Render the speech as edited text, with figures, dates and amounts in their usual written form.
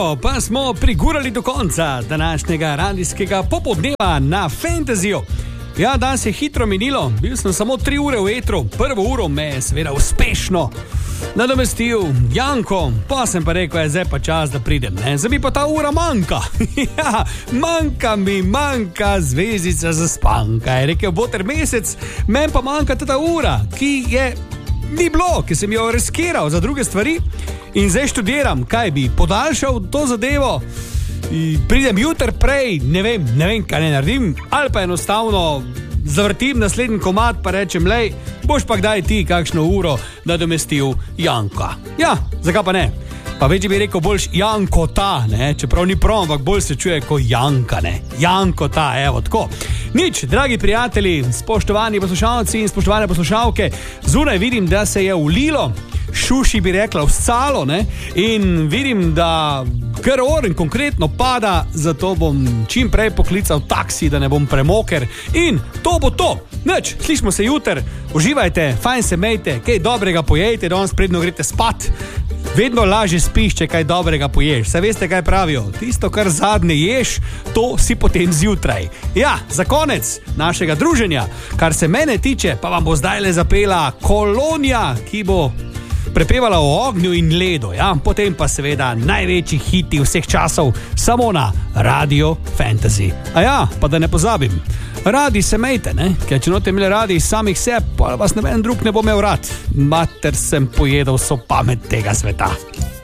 Tako, pa smo prigurali do konca današnjega radijskega popoldneva na Fantasyju. Ja, danes je hitro minilo, bil sem samo 3 ure v etru, prvo uro me je seveda uspešno nadomestil Janko, pa sem pa rekel, zdaj pa čas, da pridem, ne, zdaj mi pa ta ura manjka. Ja, manjka zvezdica za spanka, je rekel Boter Mesec, meni pa manjka ta ura, ki je ni bilo, ki sem jo riskiral za druge stvari in zdaj študiram, kaj bi podaljšal to zadevo. Pridem jutr prej, ne vem, kaj ne naredim, ali pa enostavno zavrtim naslednji komad, pa rečem, lej, boš pa kdaj ti kakšno uro nadomestil Janka. Ja, zakaj pa ne? Pa več bi rekel boljš Janko ta, ne, čeprav ni prav, ampak bolj se čuje kot Janka, ne. Janko ta, evo, tako. Nič, dragi prijatelji, spoštovani poslušalci in spoštovane poslušalke, zunaj vidim, da se je ulilo, šuši bi rekla, vsalo, ne, in vidim, da kar oren konkretno pada, zato bom čim prej poklical taksi, da ne bom premoker in to bo to. Nič, slišimo se jutr, uživajte, fajn se mejte, kaj dobrega pojejte, danes predno greste spat. Vedno lažje spiš, če kaj dobrega poješ. Saj veste, kaj pravijo? Tisto, kar zadnje ješ, to si potem zjutraj. Ja, za konec našega druženja, kar se mene tiče, pa vam bo zdajle zapela Kolonija, ki bo prepevala o ognju in ledu, ja? Potem pa seveda največji hiti vseh časov samo na Radio Fantasy. A ja, pa da ne pozabim, radi se mejte, ne? Ker če note imeli radi samih seb, pa vas noben drug ne bo imel rad. Mater sem pojedal so pamet tega sveta.